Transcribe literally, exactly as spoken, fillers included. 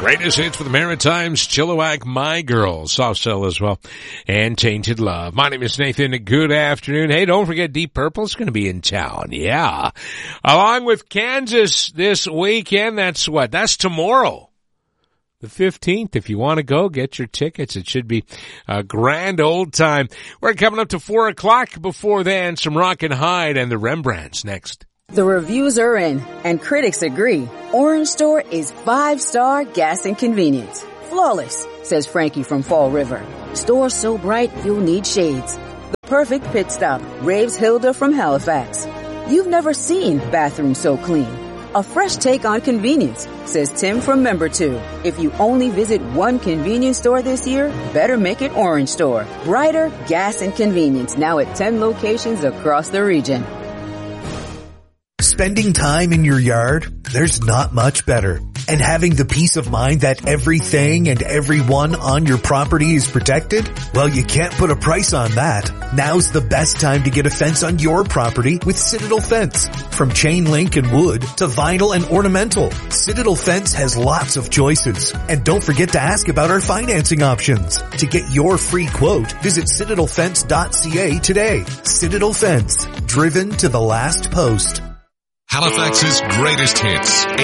Greatest hits for the Maritimes, Chilliwack, My Girl, Soft Cell as well, and Tainted Love. My name is Nathan. Good afternoon. Hey, don't forget Deep Purple's going to be in town. Yeah. Along with Kansas this weekend. That's what? That's tomorrow. The fifteenth. If you want to go, get your tickets. It should be a grand old time. We're coming up to four o'clock. Before then, some Rockin' Hyde and the Rembrandts next. The reviews are in, and critics agree. Orange Store is five-star gas and convenience. Flawless, says Frankie from Fall River. Store so bright you'll need shades. The perfect pit stop, raves Hilda from Halifax. You've never seen bathrooms so clean. A fresh take on convenience, says Tim from Member two. If you only visit one convenience store this year, better make it Orange Store. Brighter gas and convenience now at ten locations across the region. Spending time in your yard? There's not much better. And having the peace of mind that everything and everyone on your property is protected? Well, you can't put a price on that. Now's the best time to get a fence on your property with Citadel Fence. From chain link and wood to vinyl and ornamental, Citadel Fence has lots of choices. And don't forget to ask about our financing options. To get your free quote, visit citadel fence dot c a today. Citadel Fence, driven to the last post. Halifax's greatest hits,